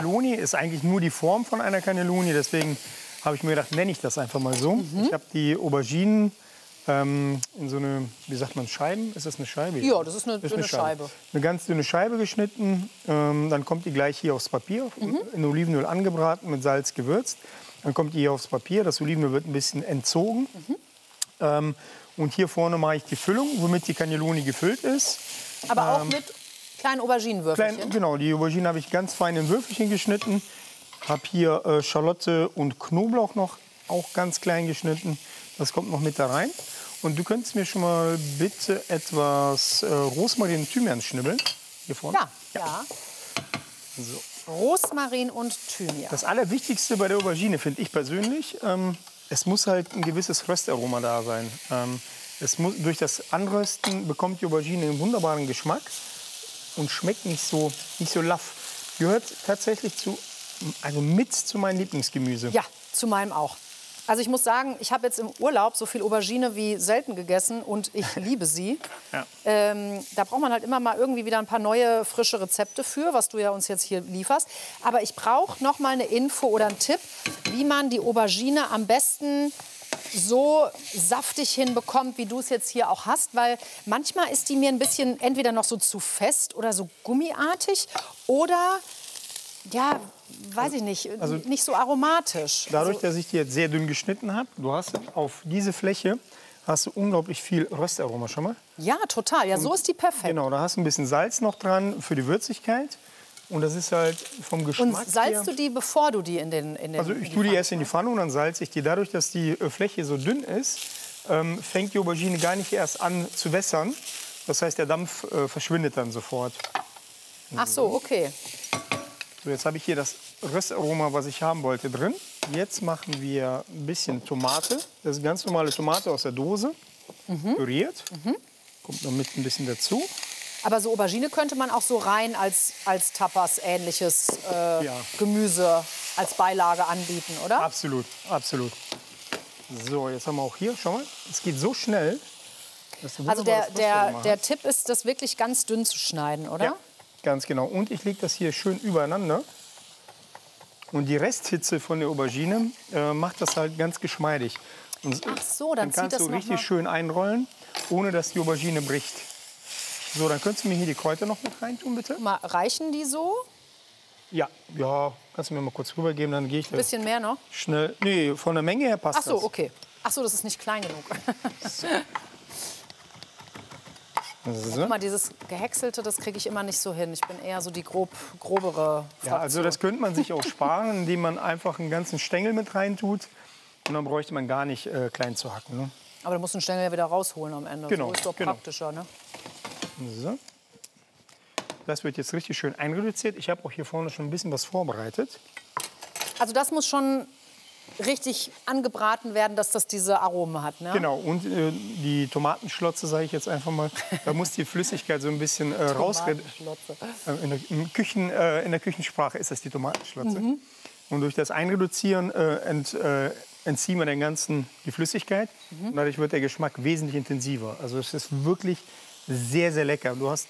Cannelloni ist eigentlich nur die Form von einer Cannelloni, deswegen habe ich mir gedacht, nenne ich das einfach mal so. Ich habe die Auberginen in so eine, wie sagt man, Scheiben? Ist das eine Scheibe? Ja, das ist eine dünne Scheibe. Eine ganz dünne Scheibe geschnitten. Dann kommt die gleich hier aufs Papier, in Olivenöl angebraten, mit Salz gewürzt. Dann kommt die hier aufs Papier. Das Olivenöl wird ein bisschen entzogen. Und hier vorne mache ich die Füllung, womit die Cannelloni gefüllt ist. Aber auch mit kleinen Auberginenwürfelchen? Genau, die Aubergine habe ich ganz fein in Würfelchen geschnitten. Habe hier Schalotte und Knoblauch noch auch ganz klein geschnitten. Das kommt noch mit da rein. Und du könntest mir schon mal bitte etwas Rosmarin und Thymian schnibbeln. Hier vorne. Ja. So. Rosmarin und Thymian. Das Allerwichtigste bei der Aubergine finde ich persönlich, es muss halt ein gewisses Röstaroma da sein. Durch das Anrösten bekommt die Aubergine einen wunderbaren Geschmack und schmeckt nicht so laff. Gehört tatsächlich mit zu meinem Lieblingsgemüse. Ja, zu meinem auch. Also ich muss sagen, ich habe jetzt im Urlaub so viel Aubergine wie selten gegessen und ich liebe sie. Ja. Da braucht man halt immer mal irgendwie wieder ein paar neue, frische Rezepte für, was du ja uns jetzt hier lieferst. Aber ich brauche noch mal eine Info oder einen Tipp, wie man die Aubergine am besten so saftig hinbekommt, wie du es jetzt hier auch hast. Weil manchmal ist die mir ein bisschen entweder noch so zu fest oder so gummiartig oder, ja, weiß ich nicht, nicht so aromatisch. Dadurch, dass ich die jetzt sehr dünn geschnitten habe, du hast auf diese Fläche hast du unglaublich viel Röstaroma schon mal. Ja, total. Ja, so ist die perfekt. Genau, da hast du ein bisschen Salz noch dran für die Würzigkeit. Und das ist halt vom Geschmack Und salzt du die, bevor du die in den Also ich tue die erst in die Pfanne und dann salze ich die. Dadurch, dass die Fläche so dünn ist, fängt die Aubergine gar nicht erst an zu wässern. Das heißt, der Dampf verschwindet dann sofort. Ach so, okay. So, jetzt habe ich hier das Röstaroma, was ich haben wollte, drin. Jetzt machen wir ein bisschen Tomate. Das ist ganz normale Tomate aus der Dose, püriert. Kommt noch mit ein bisschen dazu. Aber so Aubergine könnte man auch so rein als Tapas-ähnliches Gemüse als Beilage anbieten, oder? Absolut, absolut. So, jetzt haben wir auch hier, schau mal, es geht so schnell. Dass du Also wunderbares Röstaroma der hast. Tipp ist, das wirklich ganz dünn zu schneiden, oder? Ja, ganz genau. Und ich lege das hier schön übereinander. Und die Resthitze von der Aubergine macht das halt ganz geschmeidig. Und Ach so, dann zieht kannst das du noch richtig mal. schön einrollen, ohne dass die Aubergine bricht. So, dann könntest du mir hier die Kräuter noch mit reintun, bitte. Mal, reichen die so? Ja, kannst du mir mal kurz rübergeben, dann gehe ich da Ein bisschen mehr noch? schnell. Nee, von der Menge her passt Ach so, das. okay. Ach so, das ist nicht klein genug. So. Guck mal, dieses Gehäckselte, das kriege ich immer nicht so hin. Ich bin eher so die grobere Ja, also Fraktion. das könnte man sich auch sparen, indem man einfach einen ganzen Stängel mit reintut. Und dann bräuchte man gar nicht klein zu hacken. Ne? Aber du musst den Stängel ja wieder rausholen am Ende. Genau, So ist doch genau. praktischer, ne? So. Das wird jetzt richtig schön einreduziert. Ich habe auch hier vorne schon ein bisschen was vorbereitet. Also das muss schon richtig angebraten werden, dass das diese Aromen hat, ne? Genau, und die Tomatenschlotze, sage ich jetzt einfach mal, da muss die Flüssigkeit so ein bisschen rausreden. Tomatenschlotze. In der Küchensprache ist das die Tomatenschlotze. Und durch das Einreduzieren entziehen wir die Flüssigkeit. Und dadurch wird der Geschmack wesentlich intensiver. Also es ist wirklich sehr, sehr lecker. Du hast